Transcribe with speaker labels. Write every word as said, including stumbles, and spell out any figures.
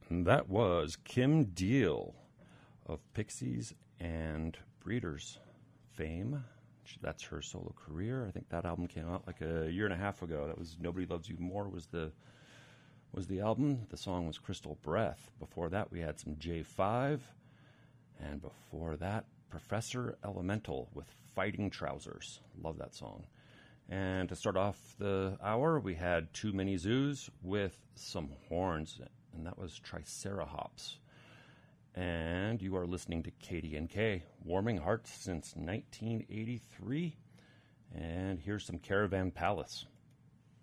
Speaker 1: That was Kim Deal of Pixies and Breeders fame. That's her solo career. I think that album came out like a year and a half ago. That was Nobody Loves You More was the was the album. The song was Crystal Breath. Before that, we had some J five. And before that, Professor Elemental with Fighting Trousers. Love that song. And to start off the hour, we had Too Many Zoos with Some Horns, and that was Triceratops. And you are listening to K D N K, Warming Hearts since nineteen eighty-three. And here's some Caravan Palace.